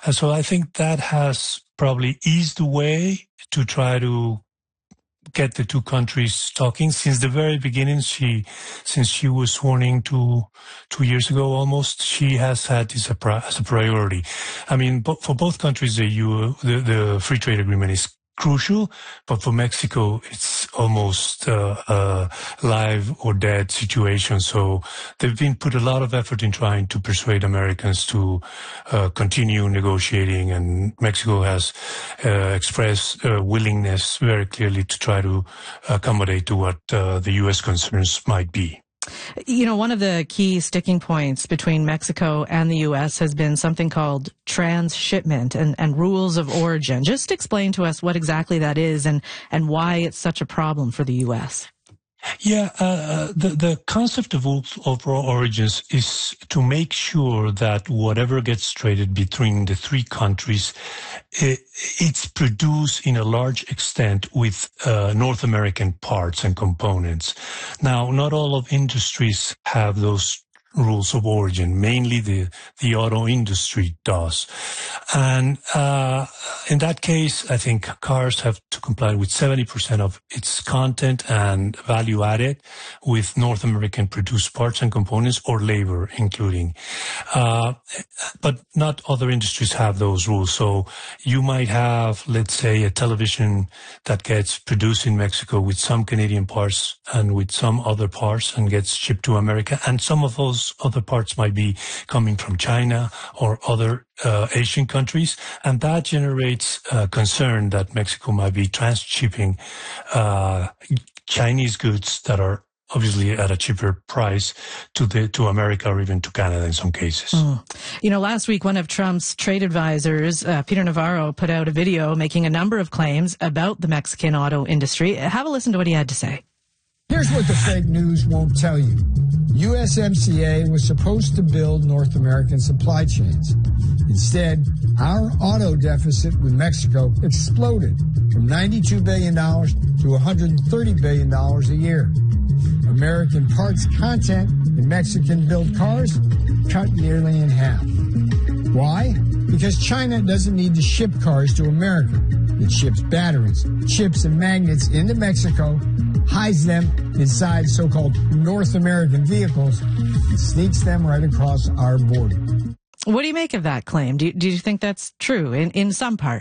So I think that has probably eased the way to try to get the two countries talking. Since the very beginning, since she was sworn in 2 years ago almost, she has had this as a priority. I mean, for both countries, the free trade agreement is crucial, but for Mexico, it's almost a live or dead situation. So they've been put a lot of effort in trying to persuade Americans to continue negotiating, and Mexico has expressed willingness very clearly to try to accommodate to what the U.S. concerns might be. You know, one of the key sticking points between Mexico and the U.S. has been something called transshipment and rules of origin. Just explain to us what exactly that is and why it's such a problem for the U.S. Yeah, the concept of origins is to make sure that whatever gets traded between the three countries, it's produced in a large extent with North American parts and components. Now, not all of industries have those rules of origin. Mainly the auto industry does. And in that case, I think cars have to comply with 70% of its content and value added with North American produced parts and components or labor including. But not other industries have those rules. So you might have, let's say, a television that gets produced in Mexico with some Canadian parts and with some other parts and gets shipped to America. And some of those other parts might be coming from China or other Asian countries, and that generates concern that Mexico might be transshipping Chinese goods that are obviously at a cheaper price to America or even to Canada in some cases. You know, last week, one of Trump's trade advisors, Peter Navarro, put out a video making a number of claims about the Mexican auto industry. Have a listen to what he had to say. Here's what the fake news won't tell you. USMCA was supposed to build North American supply chains. Instead, our auto deficit with Mexico exploded from $92 billion to $130 billion a year. American parts content in Mexican-built cars cut nearly in half. Why? Because China doesn't need to ship cars to America. It ships batteries, chips, and magnets into Mexico, hides them inside so-called North American vehicles, and sneaks them right across our border. What do you make of that claim? Do you think that's true in some part?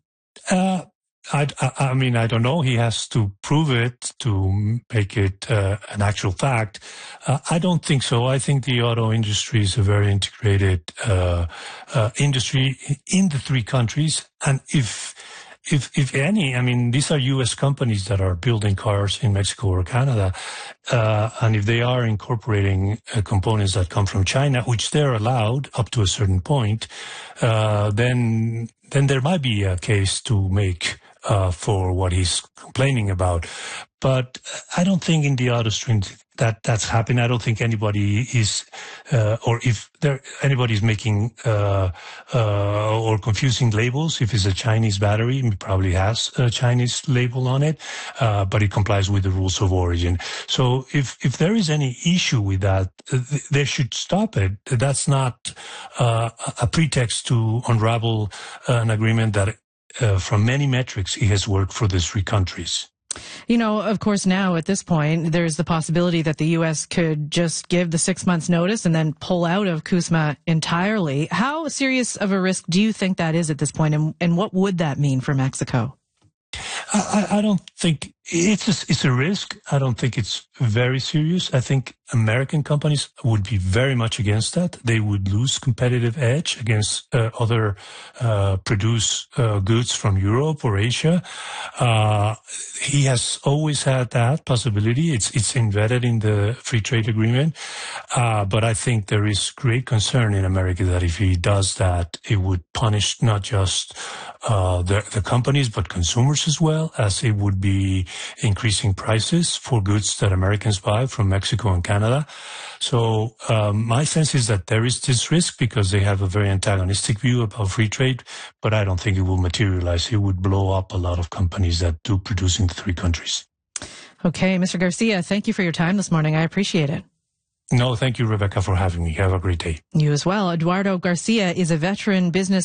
I mean, I don't know. He has to prove it to make it an actual fact. I don't think so. I think the auto industry is a very integrated industry in the three countries. And if any, I mean, these are U.S. companies that are building cars in Mexico or Canada. And if they are incorporating components that come from China, which they're allowed up to a certain point, then there might be a case to make for what he's complaining about. But I don't think in the auto stream that's happening. I don't think anybody is, or if anybody's making or confusing labels. If it's a Chinese battery, it probably has a Chinese label on it, but it complies with the rules of origin. So if there is any issue with that, they should stop it. That's not a pretext to unravel an agreement that, from many metrics, it has worked for these three countries. You know, of course, now at this point, there's the possibility that the U.S. could just give the 6 months notice and then pull out of CUSMA entirely. How serious of a risk do you think that is at this point, and what would that mean for Mexico? I don't think it's a risk. I don't think it's very serious. I think American companies would be very much against that. They would lose competitive edge against other produced goods from Europe or Asia. He has always had that possibility. It's embedded in the free trade agreement. But I think there is great concern in America that if he does that, it would punish not just the companies, but consumers as well, as it would be increasing prices for goods that Americans buy from Mexico and Canada. So my sense is that there is this risk because they have a very antagonistic view about free trade, but I don't think it will materialize. It would blow up a lot of companies that do produce in the three countries. Okay, Mr. Garcia, thank you for your time this morning. I appreciate it. No, thank you, Rebecca, for having me. Have a great day. You as well. Eduardo Garcia is a veteran business